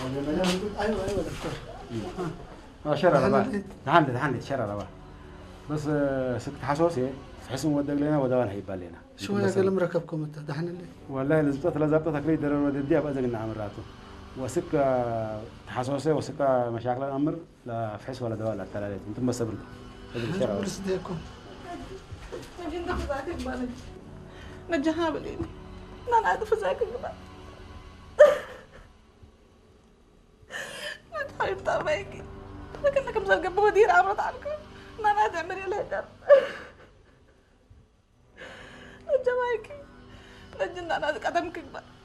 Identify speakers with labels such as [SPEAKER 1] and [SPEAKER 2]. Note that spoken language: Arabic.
[SPEAKER 1] ايوه دكتور
[SPEAKER 2] شرع ربا دحندي شرع ربا بس سكت حسوسي حسن ودق لنا ودوان هيبال لنا
[SPEAKER 1] شو يا قلم ركبكم انت دحن اللي
[SPEAKER 2] والله لزبطت لا زبطت تكري درر ودي بقى زقنا عمراته وسك حسوسي وسك مشاكل الامر لا فحص ولا دواء لا ثلاثه انتم بس صبر
[SPEAKER 1] شرع بس ديكم
[SPEAKER 3] نجي ندخل ذاك بالك نجها بليني انا عارف ذاك الباب نتحيط تابعيكي لكنك مزرقة بودير عمرت عنكم انا تعملي له در نجمايكي نجنا انا قدمك